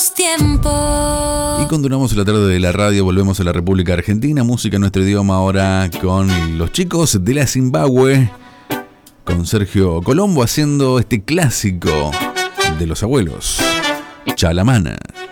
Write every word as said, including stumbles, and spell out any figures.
otros tiempos. Y continuamos la tarde de la radio, volvemos a la República Argentina, música en nuestro idioma ahora con los chicos de la Zimbabue, con Sergio Colombo haciendo este clásico de los abuelos, Chalamana.